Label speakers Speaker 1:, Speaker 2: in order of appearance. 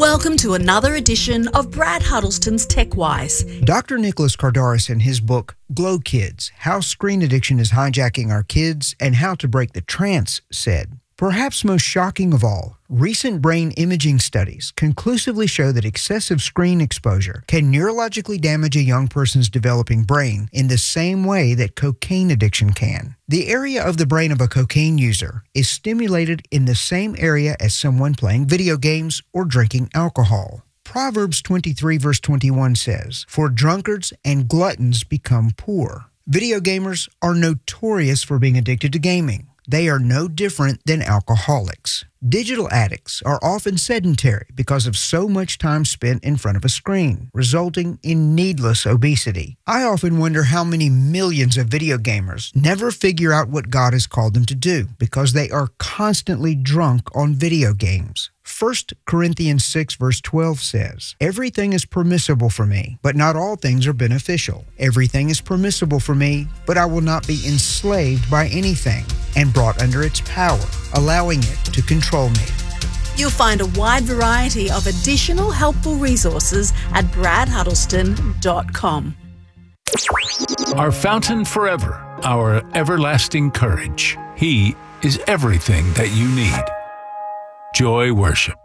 Speaker 1: Welcome to another edition of Brad Huddleston's TechWise.
Speaker 2: Dr. Nicholas Kardaras, in his book, Glow Kids, How Screen Addiction is Hijacking Our Kids and How to Break the Trance, said, perhaps most shocking of all, recent brain imaging studies conclusively show that excessive screen exposure can neurologically damage a young person's developing brain in the same way that cocaine addiction can. The area of the brain of a cocaine user is stimulated in the same area as someone playing video games or drinking alcohol. Proverbs 23 verse 21 says, "For drunkards and gluttons become poor." Video gamers are notorious for being addicted to gaming. They are no different than alcoholics. Digital addicts are often sedentary because of so much time spent in front of a screen, resulting in needless obesity. I often wonder how many millions of video gamers never figure out what God has called them to do because they are constantly drunk on video games. 1 Corinthians 6 verse 12 says, "Everything is permissible for me, but not all things are beneficial. Everything is permissible for me, but I will not be enslaved by anything and brought under its power, allowing it to control me."
Speaker 1: You'll find a wide variety of additional helpful resources at bradhuddleston.com.
Speaker 3: Our fountain forever, our everlasting courage. He is everything that you need. Joy Worship.